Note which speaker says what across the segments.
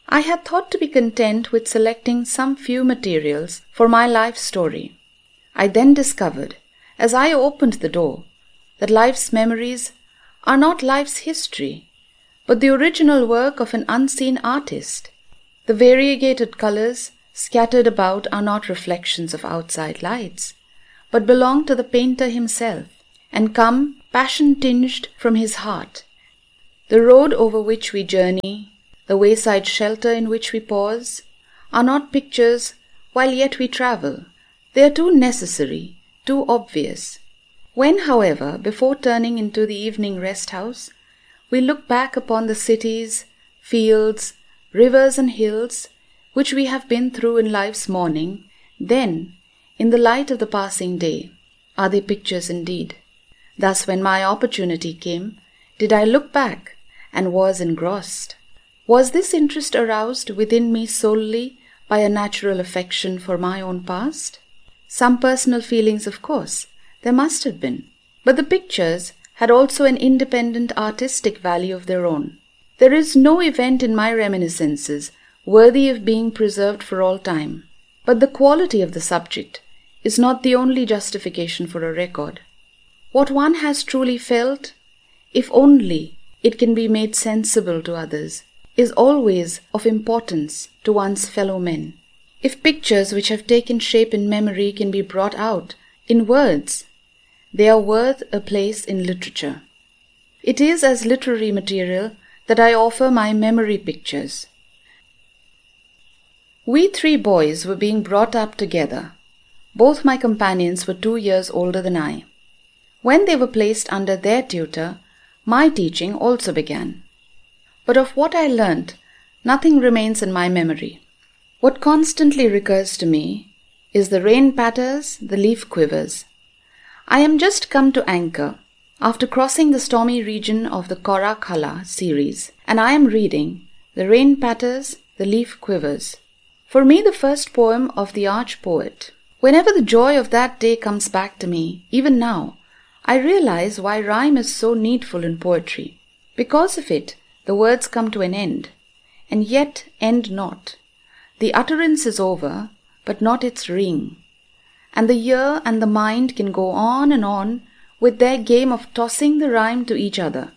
Speaker 1: I had thought to be content with selecting some few materials for my life story. I then discovered, as I opened the door, that life's memories are not life's history, but the original work of an unseen artist. The variegated colors scattered about are not reflections of outside lights, but belong to the painter himself, and come passion-tinged from his heart. The road over which we journey, the wayside shelter in which we pause, are not pictures while yet we travel. They are too necessary, too obvious. When, however, before turning into the evening rest house, we look back upon the cities, fields, rivers and hills which we have been through in life's morning, then, in the light of the passing day, are they pictures indeed. Thus, when my opportunity came, did I look back and was engrossed. Was this interest aroused within me solely by a natural affection for my own past? Some personal feelings, of course, there must have been, but the pictures had also an independent artistic value of their own. There is no event in my reminiscences worthy of being preserved for all time, but the quality of the subject is not the only justification for a record. What one has truly felt, if only it can be made sensible to others, is always of importance to one's fellow men. If pictures which have taken shape in memory can be brought out in words, they are worth a place in literature. It is as literary material that I offer my memory pictures. We 3 boys were being brought up together. Both my companions were 2 years older than I. When they were placed under their tutor, my teaching also began. But of what I learnt, nothing remains in my memory. What constantly recurs to me is the rain patters, the leaf quivers. I am just come to anchor after crossing the stormy region of the Kora Kala series, and I am reading The Rain Patters, the Leaf Quivers. For me, the first poem of the arch poet. Whenever the joy of that day comes back to me, even now, I realize why rhyme is so needful in poetry. Because of it, the words come to an end, and yet end not. The utterance is over, but not its ring. And the ear and the mind can go on and on with their game of tossing the rhyme to each other.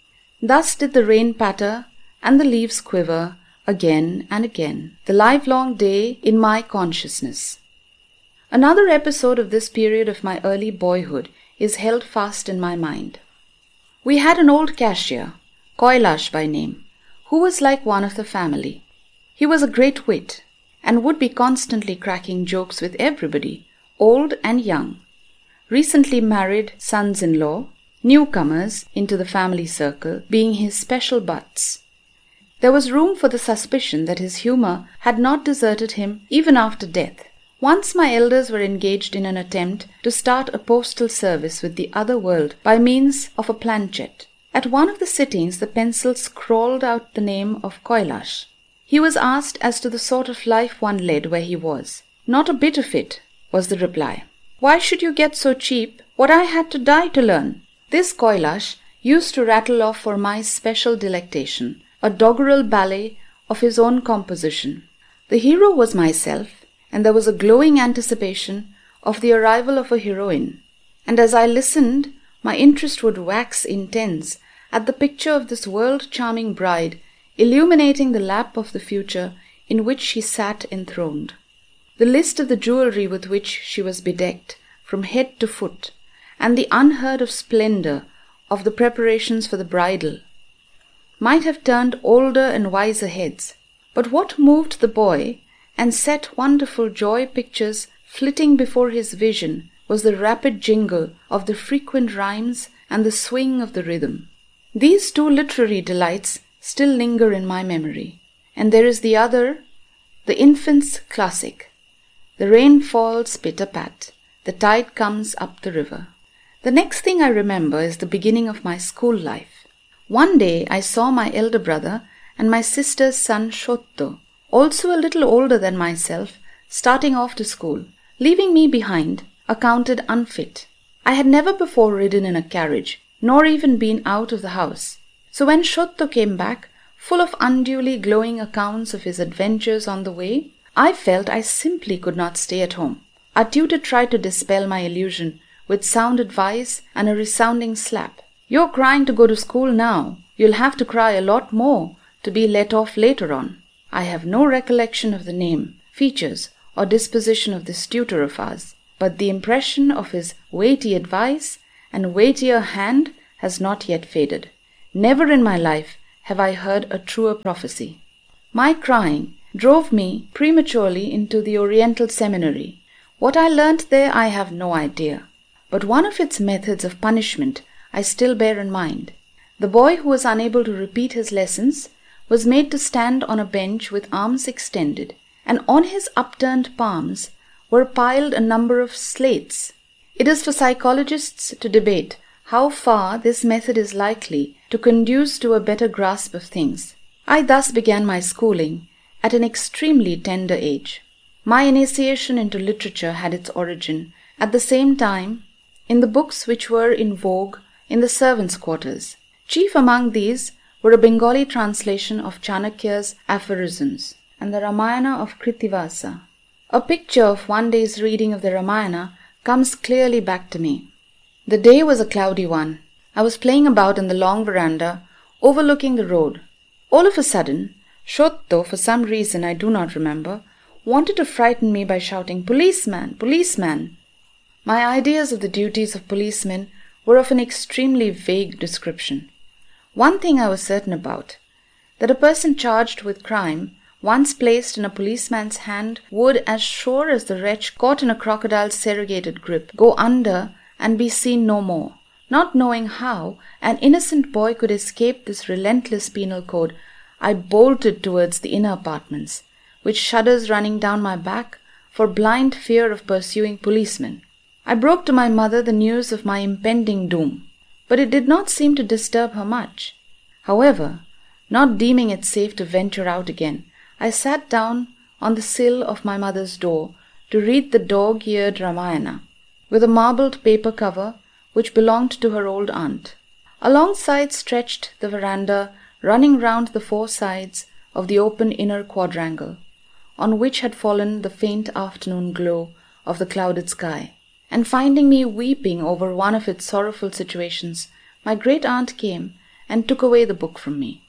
Speaker 1: Thus did the rain patter and the leaves quiver again and again, the livelong day in my consciousness. Another episode of this period of my early boyhood is held fast in my mind. We had an old cashier, Kailash by name, who was like one of the family. He was a great wit, and would be constantly cracking jokes with everybody, old and young, recently married sons-in-law, newcomers into the family circle being his special butts. There was room for the suspicion that his humour had not deserted him even after death. Once my elders were engaged in an attempt to start a postal service with the other world by means of a planchette. At one of the sittings the pencil scrawled out the name of Kailash. He was asked as to the sort of life one led where he was. "Not a bit of it," was the reply. "Why should you get so cheap what I had to die to learn?" This Kailash used to rattle off for my special delectation a doggerel ballet of his own composition. The hero was myself, and there was a glowing anticipation of the arrival of a heroine. And as I listened, my interest would wax intense at the picture of this world-charming bride illuminating the lap of the future in which she sat enthroned. The list of the jewelry with which she was bedecked from head to foot, and the unheard-of splendor of the preparations for the bridal, might have turned older and wiser heads. But what moved the boy and set wonderful joy pictures flitting before his vision was the rapid jingle of the frequent rhymes and the swing of the rhythm. These 2 literary delights still linger in my memory. And there is the other, the infant's classic. The rain falls pitter-pat, the tide comes up the river. The next thing I remember is the beginning of my school life. One day I saw my elder brother and my sister's son Shotto, also a little older than myself, starting off to school. Leaving me behind, accounted unfit. I had never before ridden in a carriage, nor even been out of the house. So when Shotto came back, full of unduly glowing accounts of his adventures on the way, I felt I simply could not stay at home. Our tutor tried to dispel my illusion with sound advice and a resounding slap. "You're crying to go to school now. You'll have to cry a lot more to be let off later on." I have no recollection of the name, features, or disposition of this tutor of ours, but the impression of his weighty advice and weightier hand has not yet faded. Never in my life have I heard a truer prophecy. My crying drove me prematurely into the Oriental Seminary. What I learnt there I have no idea, but one of its methods of punishment I still bear in mind. The boy who was unable to repeat his lessons was made to stand on a bench with arms extended, and on his upturned palms were piled a number of slates. It is for psychologists to debate how far this method is likely to conduce to a better grasp of things. I thus began my schooling at an extremely tender age. My initiation into literature had its origin, at the same time, in the books which were in vogue in the servants' quarters. Chief among these were a Bengali translation of Chanakya's aphorisms and the Ramayana of Krittivasa. A picture of one day's reading of the Ramayana comes clearly back to me. The day was a cloudy one. I was playing about in the long veranda overlooking the road. All of a sudden, Shotto, for some reason I do not remember, wanted to frighten me by shouting, "Policeman! Policeman!" My ideas of the duties of policemen were of an extremely vague description. One thing I was certain about, that a person charged with crime, once placed in a policeman's hand, would, as sure as the wretch caught in a crocodile's serrated grip, go under and be seen no more. Not knowing how an innocent boy could escape this relentless penal code, I bolted towards the inner apartments, with shudders running down my back for blind fear of pursuing policemen. I broke to my mother the news of my impending doom, but it did not seem to disturb her much. However, not deeming it safe to venture out again, I sat down on the sill of my mother's door to read the dog-eared Ramayana, with a marbled paper cover which belonged to her old aunt. Alongside stretched the veranda running round the four sides of the open inner quadrangle, on which had fallen the faint afternoon glow of the clouded sky. And finding me weeping over one of its sorrowful situations, my great-aunt came and took away the book from me.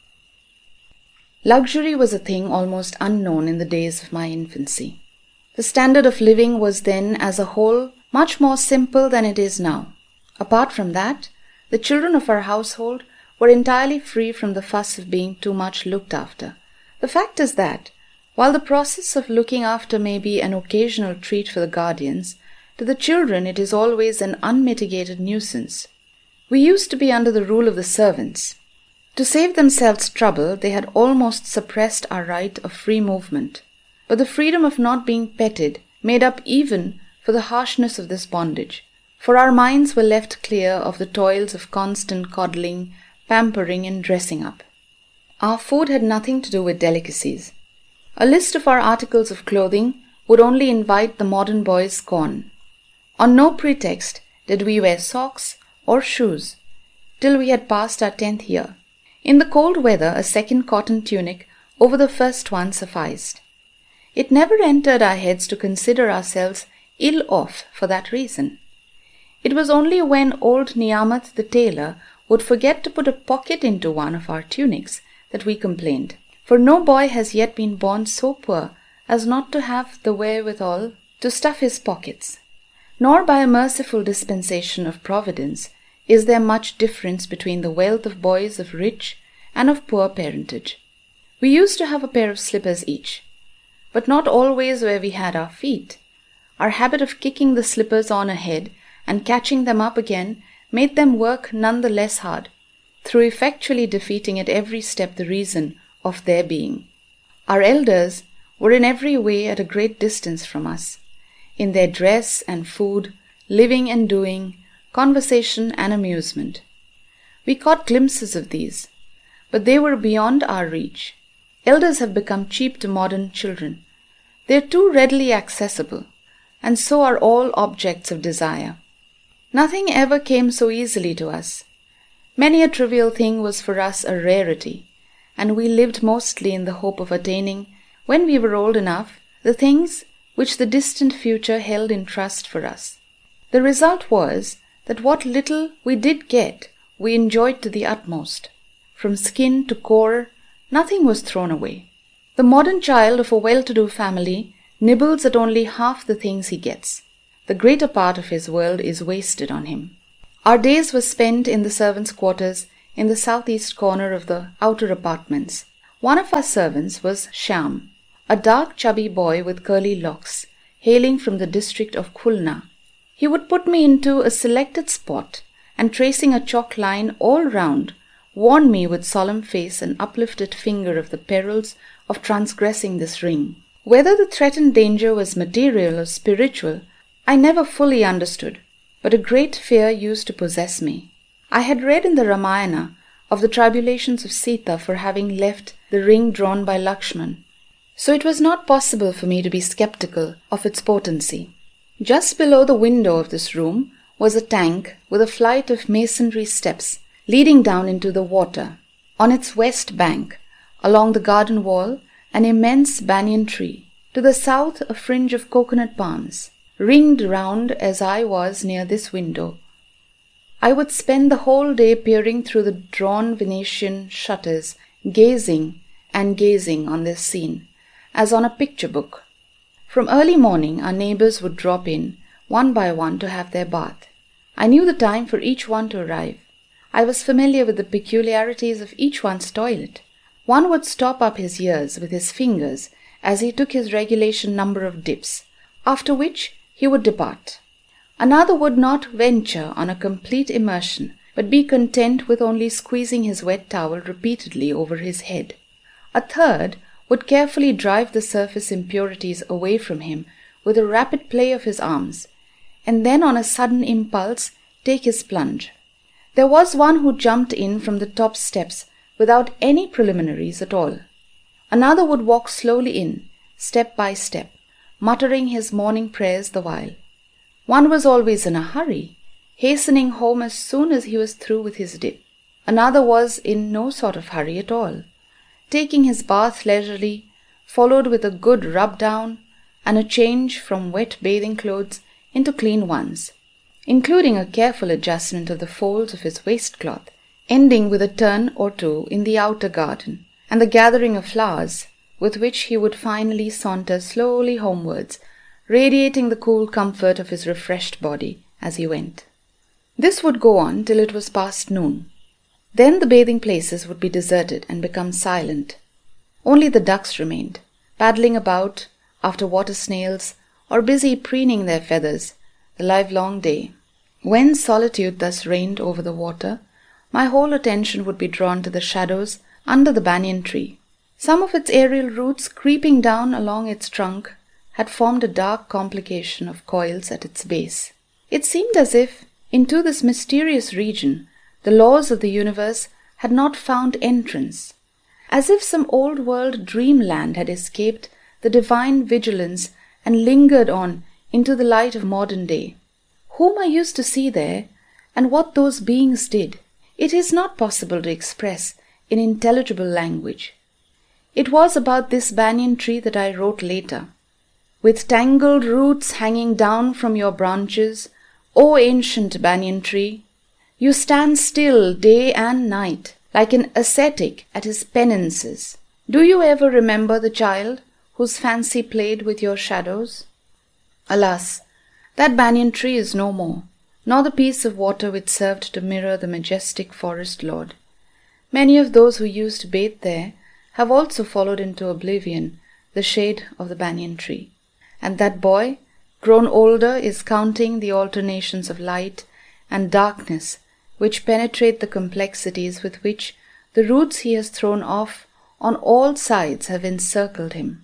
Speaker 1: Luxury was a thing almost unknown in the days of my infancy. The standard of living was then, as a whole, much more simple than it is now. Apart from that, the children of our household were entirely free from the fuss of being too much looked after. The fact is that, while the process of looking after may be an occasional treat for the guardians, to the children it is always an unmitigated nuisance. We used to be under the rule of the servants. To save themselves trouble, they had almost suppressed our right of free movement. But the freedom of not being petted made up even for the harshness of this bondage, for our minds were left clear of the toils of constant coddling, pampering, and dressing up. Our food had nothing to do with delicacies. A list of our articles of clothing would only invite the modern boy's scorn. On no pretext did we wear socks or shoes till we had passed our 10th year. In the cold weather, a second cotton tunic over the first one sufficed. It never entered our heads to consider ourselves ill off for that reason. It was only when old Niyamat the tailor would forget to put a pocket into one of our tunics that we complained, for no boy has yet been born so poor as not to have the wherewithal to stuff his pockets. Nor by a merciful dispensation of Providence is there much difference between the wealth of boys of rich and of poor parentage. We used to have a pair of slippers each, but not always where we had our feet. Our habit of kicking the slippers on ahead and catching them up again made them work none the less hard, through effectually defeating at every step the reason of their being. Our elders were in every way at a great distance from us, in their dress and food, living and doing, conversation and amusement. We caught glimpses of these, but they were beyond our reach. Elders have become cheap to modern children. They are too readily accessible, and so are all objects of desire. Nothing ever came so easily to us. Many a trivial thing was for us a rarity, and we lived mostly in the hope of attaining, when we were old enough, the things which the distant future held in trust for us. The result was that what little we did get, we enjoyed to the utmost. From skin to core, nothing was thrown away. The modern child of a well-to-do family nibbles at only half the things he gets. The greater part of his world is wasted on him. Our days were spent in the servants' quarters in the southeast corner of the outer apartments. One of our servants was Shyam, a dark chubby boy with curly locks, hailing from the district of Khulna. He would put me into a selected spot and, tracing a chalk line all round, warn me with solemn face and uplifted finger of the perils of transgressing this ring. Whether the threatened danger was material or spiritual, I never fully understood, but a great fear used to possess me. I had read in the Ramayana of the tribulations of Sita for having left the ring drawn by Lakshman, so it was not possible for me to be skeptical of its potency. Just below the window of this room was a tank with a flight of masonry steps leading down into the water. On its west bank, along the garden wall, an immense banyan tree. To the south, a fringe of coconut palms. Ringed round as I was near this window, I would spend the whole day peering through the drawn Venetian shutters, gazing and gazing on this scene, as on a picture book. From early morning, our neighbors would drop in, one by one, to have their bath. I knew the time for each one to arrive. I was familiar with the peculiarities of each one's toilet. One would stop up his ears with his fingers as he took his regulation number of dips, after which he would depart. Another would not venture on a complete immersion, but be content with only squeezing his wet towel repeatedly over his head. A third would carefully drive the surface impurities away from him with a rapid play of his arms, and then on a sudden impulse take his plunge. There was one who jumped in from the top steps without any preliminaries at all. Another would walk slowly in, step by step, muttering his morning prayers the while. One was always in a hurry, hastening home as soon as he was through with his dip. Another was in no sort of hurry at all, taking his bath leisurely, followed with a good rub-down and a change from wet bathing clothes into clean ones, including a careful adjustment of the folds of his waistcloth, ending with a turn or two in the outer garden, and the gathering of flowers, with which he would finally saunter slowly homewards, radiating the cool comfort of his refreshed body as he went. This would go on till it was past noon. Then the bathing places would be deserted and become silent. Only the ducks remained, paddling about after water snails or busy preening their feathers the livelong day. When solitude thus reigned over the water, my whole attention would be drawn to the shadows under the banyan tree. Some of its aerial roots, creeping down along its trunk, had formed a dark complication of coils at its base. It seemed as if, into this mysterious region, the laws of the universe had not found entrance, as if some old-world dreamland had escaped the divine vigilance and lingered on into the light of modern day. Whom I used to see there, and what those beings did, it is not possible to express in intelligible language. It was about this banyan tree that I wrote later. With tangled roots hanging down from your branches, O ancient banyan tree, you stand still day and night, like an ascetic at his penances. Do you ever remember the child whose fancy played with your shadows? Alas, that banyan tree is no more, nor the piece of water which served to mirror the majestic forest lord. Many of those who used to bathe there have also followed into oblivion the shade of the banyan tree. And that boy, grown older, is counting the alternations of light and darkness which penetrate the complexities with which the roots he has thrown off on all sides have encircled him.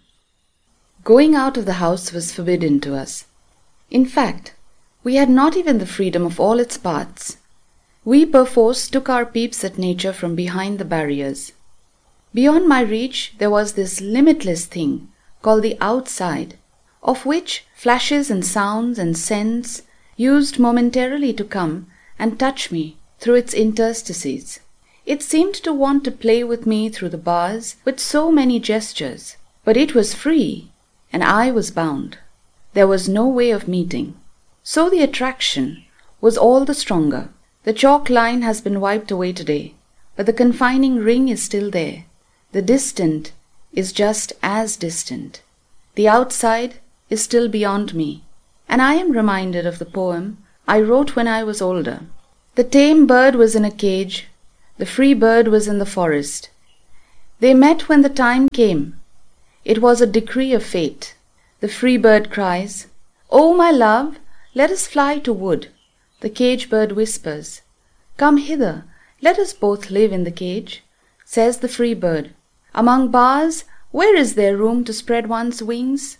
Speaker 1: Going out of the house was forbidden to us. In fact, we had not even the freedom of all its parts. We perforce took our peeps at nature from behind the barriers. Beyond my reach there was this limitless thing called the outside, of which flashes and sounds and scents used momentarily to come and touch me through its interstices. It seemed to want to play with me through the bars with so many gestures. But it was free, and I was bound. There was no way of meeting. So the attraction was all the stronger. The chalk line has been wiped away today, but the confining ring is still there. The distant is just as distant. The outside is still beyond me. And I am reminded of the poem I wrote when I was older. The tame bird was in a cage, the free bird was in the forest. They met when the time came. It was a decree of fate. The free bird cries, "Oh, my love, let us fly to wood." The cage bird whispers, "Come hither, let us both live in the cage." Says the free bird, "Among bars, where is there room to spread one's wings?"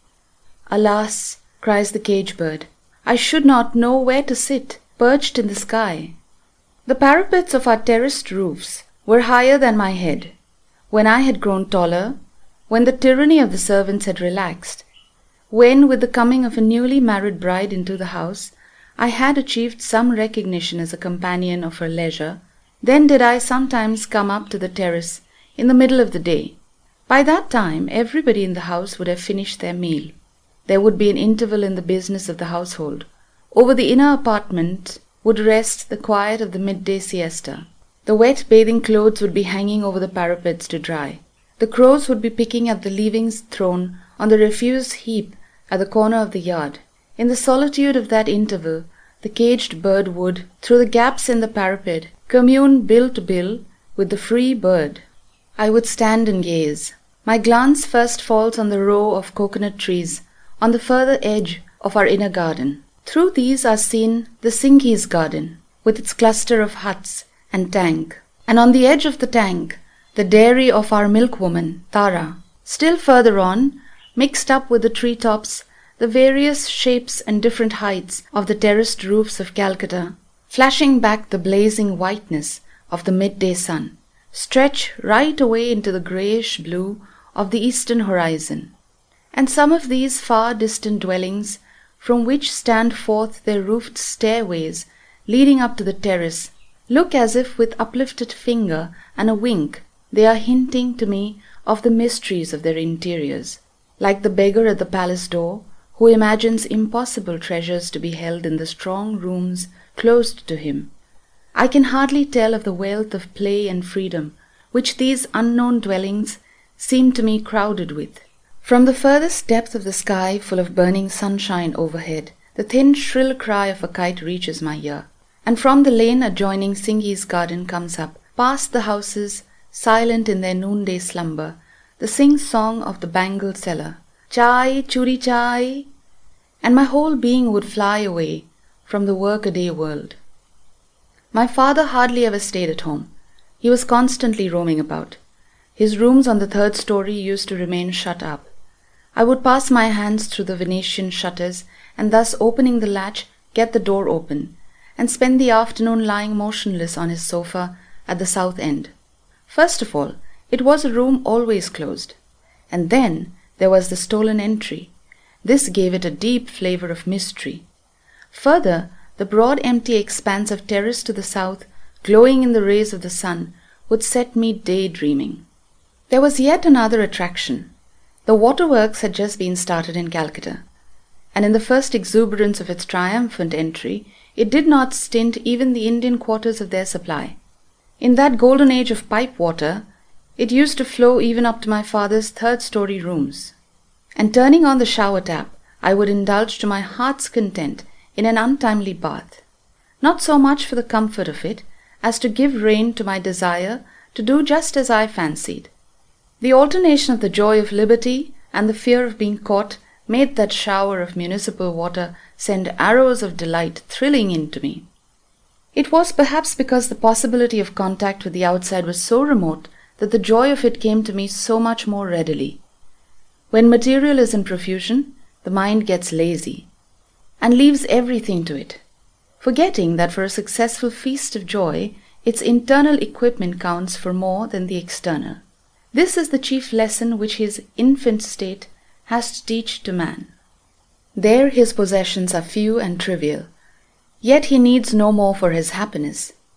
Speaker 1: "Alas," cries the cage bird, "I should not know where to sit, perched in the sky." The parapets of our terraced roofs were higher than my head. When I had grown taller, when the tyranny of the servants had relaxed, when, with the coming of a newly married bride into the house, I had achieved some recognition as a companion of her leisure, then did I sometimes come up to the terrace in the middle of the day. By that time everybody in the house would have finished their meal. There would be an interval in the business of the household. Over the inner apartment would rest the quiet of the midday siesta. The wet bathing clothes would be hanging over the parapets to dry. The crows would be picking at the leavings thrown on the refuse heap at the corner of the yard. In the solitude of that interval, the caged bird would, through the gaps in the parapet, commune bill to bill with the free bird. I would stand and gaze. My glance first falls on the row of coconut trees on the further edge of our inner garden. Through these are seen the Singhi's garden, with its cluster of huts and tank, and on the edge of the tank, the dairy of our milkwoman, Tara. Still further on, mixed up with the treetops, the various shapes and different heights of the terraced roofs of Calcutta, flashing back the blazing whiteness of the midday sun, stretch right away into the greyish blue of the eastern horizon. And some of these far distant dwellings, from which stand forth their roofed stairways leading up to the terrace, look as if with uplifted finger and a wink they are hinting to me of the mysteries of their interiors, like the beggar at the palace door who imagines impossible treasures to be held in the strong rooms closed to him. I can hardly tell of the wealth of play and freedom which these unknown dwellings seem to me crowded with. From the furthest depth of the sky full of burning sunshine overhead, the thin shrill cry of a kite reaches my ear, and from the lane adjoining Singhi's garden comes up, past the houses, silent in their noonday slumber, the sing-song of the bangle seller, "Chai, churi chai," and my whole being would fly away from the workaday world. My father hardly ever stayed at home. He was constantly roaming about. His rooms on the third story used to remain shut up. I would pass my hands through the Venetian shutters and thus opening the latch get the door open, and spend the afternoon lying motionless on his sofa at the south end. First of all, it was a room always closed, and then there was the stolen entry. This gave it a deep flavour of mystery. Further, the broad empty expanse of terrace to the south, glowing in the rays of the sun, would set me daydreaming. There was yet another attraction. The waterworks had just been started in Calcutta, and in the first exuberance of its triumphant entry, it did not stint even the Indian quarters of their supply. In that golden age of pipe water, it used to flow even up to my father's third-story rooms. And turning on the shower tap, I would indulge to my heart's content in an untimely bath, not so much for the comfort of it, as to give rein to my desire to do just as I fancied. The alternation of the joy of liberty and the fear of being caught made that shower of municipal water send arrows of delight thrilling into me. It was perhaps because the possibility of contact with the outside was so remote that the joy of it came to me so much more readily. When material is in profusion, the mind gets lazy and leaves everything to it, forgetting that for a successful feast of joy, its internal equipment counts for more than the external. This is the chief lesson which his infant state has to teach to man. There his possessions are few and trivial, yet he needs no more for his happiness.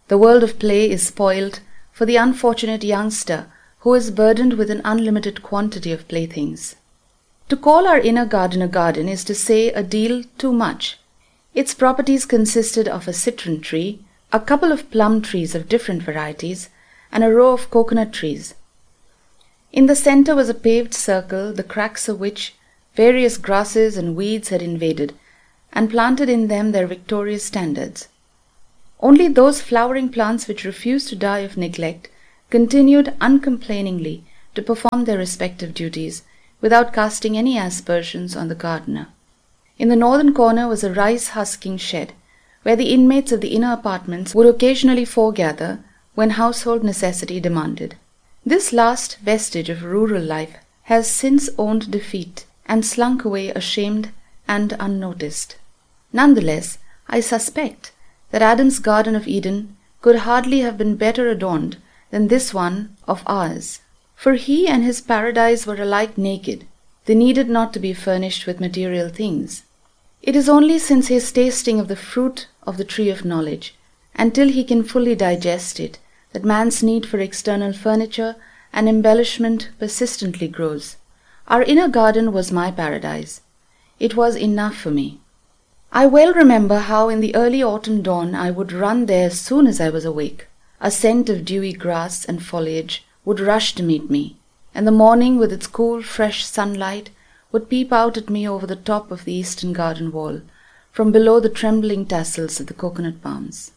Speaker 1: The world of play is spoiled for the unfortunate youngster who is burdened with an unlimited quantity of playthings. To call our inner garden a garden is to say a deal too much. Its properties consisted of a citron tree, a couple of plum trees of different varieties, and a row of coconut trees. In the center was a paved circle, the cracks of which various grasses and weeds had invaded, and planted in them their victorious standards. Only those flowering plants which refused to die of neglect continued uncomplainingly to perform their respective duties, without casting any aspersions on the gardener. In the northern corner was a rice-husking shed, where the inmates of the inner apartments would occasionally foregather when household necessity demanded. This last vestige of rural life has since owned defeat and slunk away ashamed and unnoticed. Nonetheless, I suspect that Adam's Garden of Eden could hardly have been better adorned than this one of ours. For he and his paradise were alike naked. They needed not to be furnished with material things. It is only since his tasting of the fruit of the tree of knowledge, until he can fully digest it, that man's need for external furniture and embellishment persistently grows. Our inner garden was my paradise. It was enough for me. I well remember how in the early autumn dawn I would run there as soon as I was awake. A scent of dewy grass and foliage would rush to meet me, and the morning with its cool, fresh sunlight would peep out at me over the top of the eastern garden wall, from below the trembling tassels of the coconut palms.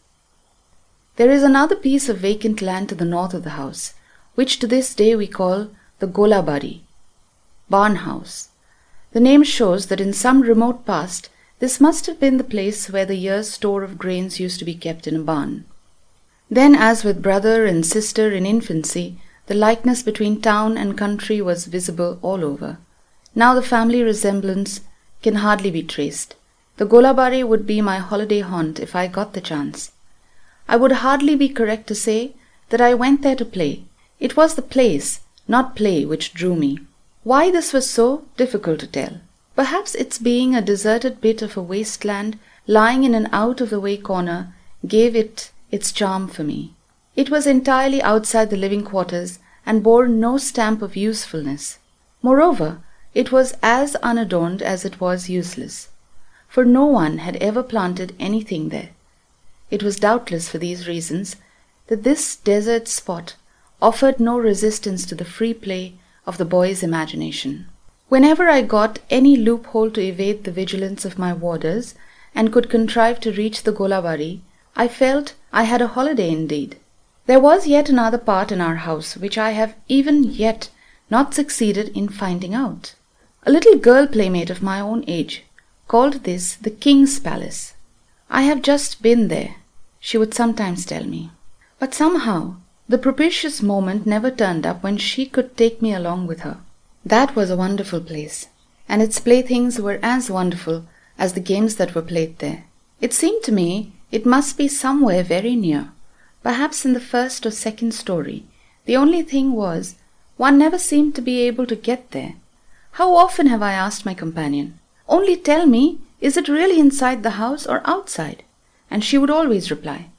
Speaker 1: There is another piece of vacant land to the north of the house, which to this day we call the Golabari, barn house. The name shows that in some remote past this must have been the place where the year's store of grains used to be kept in a barn. Then, as with brother and sister in infancy, the likeness between town and country was visible all over. Now the family resemblance can hardly be traced. The Golabari would be my holiday haunt if I got the chance. I would hardly be correct to say that I went there to play. It was the place, not play, which drew me. Why this was so, difficult to tell. Perhaps its being a deserted bit of a wasteland lying in an out-of-the-way corner gave it its charm for me. It was entirely outside the living quarters and bore no stamp of usefulness. Moreover, it was as unadorned as it was useless, for no one had ever planted anything there. It was doubtless for these reasons that this desert spot offered no resistance to the free play of the boy's imagination. Whenever I got any loophole to evade the vigilance of my warders and could contrive to reach the Golabari, I felt I had a holiday indeed. There was yet another part in our house which I have even yet not succeeded in finding out. A little girl playmate of my own age called this the King's Palace. I have just been there, she would sometimes tell me. But somehow the propitious moment never turned up when she could take me along with her. That was a wonderful place, and its playthings were as wonderful as the games that were played there. It seemed to me it must be somewhere very near, perhaps in the first or second story. The only thing was, one never seemed to be able to get there. How often have I asked my companion, "Only tell me, is it really inside the house or outside?" And she would always reply,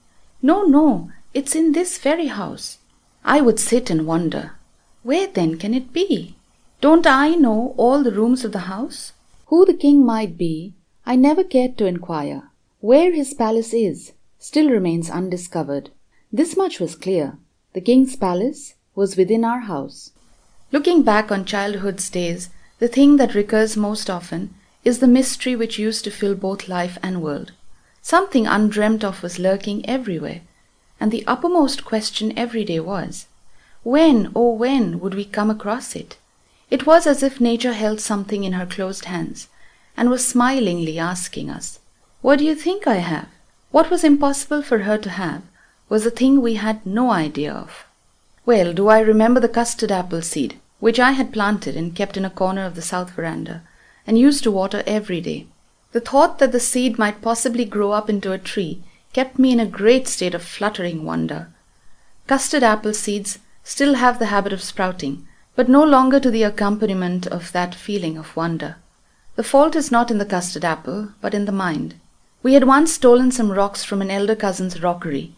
Speaker 1: No, it's in this very house." I would sit and wonder, where then can it be? Don't I know all the rooms of the house? Who the king might be, I never cared to inquire. Where his palace is, still remains undiscovered. This much was clear. The king's palace was within our house. Looking back on childhood's days, the thing that recurs most often is the mystery which used to fill both life and world. Something undreamt of was lurking everywhere, and the uppermost question every day was, when, oh when, would we come across it? It was as if nature held something in her closed hands, and was smilingly asking us, "What do you think I have?" What was impossible for her to have was a thing we had no idea of. Well, do I remember the custard apple seed, which I had planted and kept in a corner of the south veranda, and used to water every day. The thought that the seed might possibly grow up into a tree kept me in a great state of fluttering wonder. Custard apple seeds still have the habit of sprouting, but no longer to the accompaniment of that feeling of wonder. The fault is not in the custard apple, but in the mind. We had once stolen some rocks from an elder cousin's rockery,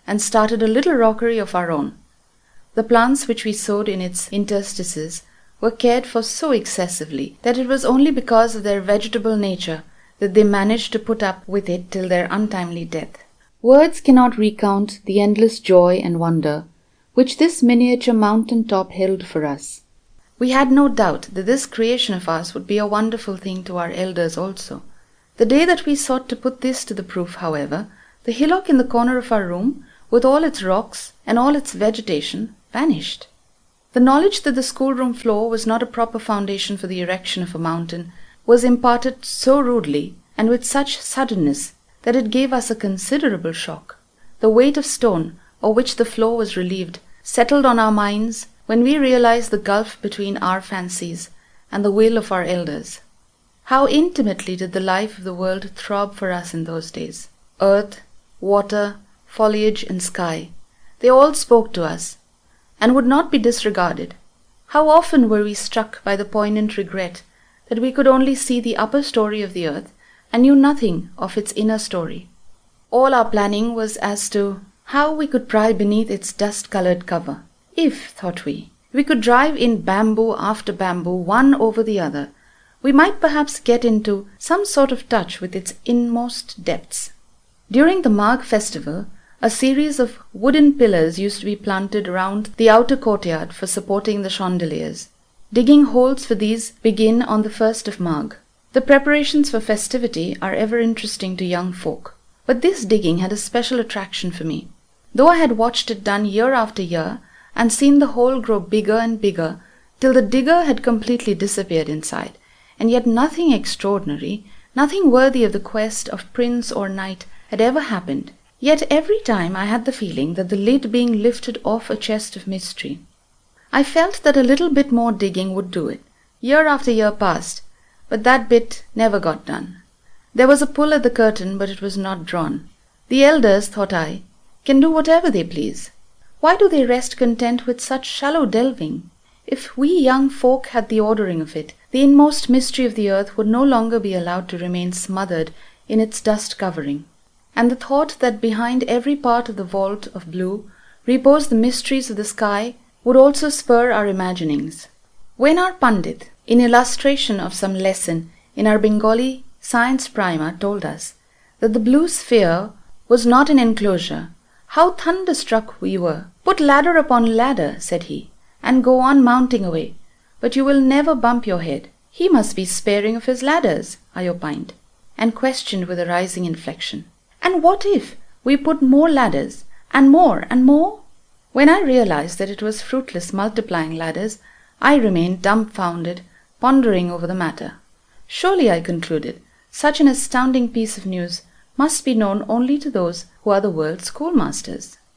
Speaker 1: and started a little rockery of our own. The plants which we sowed in its interstices were cared for so excessively that it was only because of their vegetable nature that they managed to put up with it till their untimely death. Words cannot recount the endless joy and wonder which this miniature mountain top held for us. We had no doubt that this creation of ours would be a wonderful thing to our elders also. The day that we sought to put this to the proof, however, the hillock in the corner of our room, with all its rocks and all its vegetation, vanished. The knowledge that the schoolroom floor was not a proper foundation for the erection of a mountain was imparted so rudely and with such suddenness that it gave us a considerable shock. The weight of stone, of which the floor was relieved, settled on our minds when we realized the gulf between our fancies and the will of our elders. How intimately did the life of the world throb for us in those days! Earth, water, foliage, and sky, they all spoke to us, and would not be disregarded. How often were we struck by the poignant regret that we could only see the upper story of the earth and knew nothing of its inner story. All our planning was as to how we could pry beneath its dust-colored cover. If, thought we could drive in bamboo after bamboo one over the other, we might perhaps get into some sort of touch with its inmost depths. During the Magh festival, a series of wooden pillars used to be planted round the outer courtyard for supporting the chandeliers. Digging holes for these begin on the 1st of Magh. The preparations for festivity are ever interesting to young folk, but this digging had a special attraction for me. Though I had watched it done year after year and seen the hole grow bigger and bigger till the digger had completely disappeared inside, and yet nothing extraordinary, nothing worthy of the quest of prince or knight had ever happened, yet every time I had the feeling that the lid being lifted off a chest of mystery. I felt that a little bit more digging would do it. Year after year passed, but that bit never got done. There was a pull at the curtain, but it was not drawn. The elders, thought I, can do whatever they please. Why do they rest content with such shallow delving? If we young folk had the ordering of it, the inmost mystery of the earth would no longer be allowed to remain smothered in its dust covering. And the thought that behind every part of the vault of blue repose the mysteries of the sky would also spur our imaginings. When our Pandit, in illustration of some lesson in our Bengali science primer, told us that the blue sphere was not an enclosure, how thunderstruck we were. "Put ladder upon ladder," said he, "and go on mounting away, but you will never bump your head." "He must be sparing of his ladders," I opined, and questioned with a rising inflection. "And what if we put more ladders, and more and more?" When I realized that it was fruitless multiplying ladders, I remained dumbfounded, pondering over the matter. Surely, I concluded, such an astounding piece of news must be known only to those who are the world's schoolmasters.